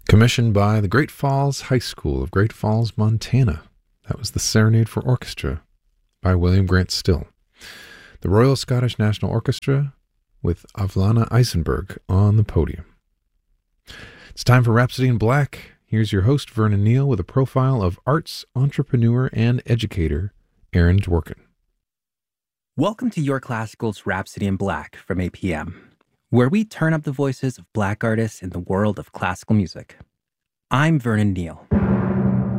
commissioned by the Great Falls High School of Great Falls, Montana. That was the Serenade for Orchestra by William Grant Still. The Royal Scottish National Orchestra with Avlana Eisenberg on the podium. It's time for Rhapsody in Black. Here's your host, Vernon Neal, with a profile of arts entrepreneur and educator, Aaron Dworkin. Welcome to Your Classical's Rhapsody in Black from APM, where we turn up the voices of Black artists in the world of classical music. I'm Vernon Neal.